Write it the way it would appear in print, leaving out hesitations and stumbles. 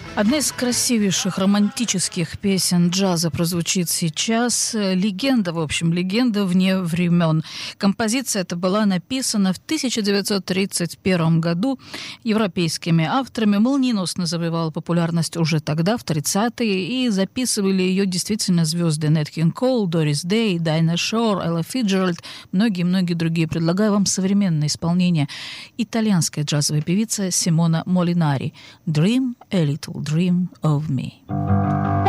Одна из красивейших романтических песен джаза прозвучит сейчас. Легенда, в общем, легенда вне времен. Композиция эта была написана в 1931 году европейскими авторами. Молниеносно завоевала популярность уже тогда, в 30-е, и записывали ее действительно звезды Нэт Кинг Кол, Дорис Дэй, Дайна Шор, Элла Фиджеральд, многие-многие другие. Предлагаю вам современное исполнение. Итальянская джазовая певица Симона Молинари. «Dream a little dream of me».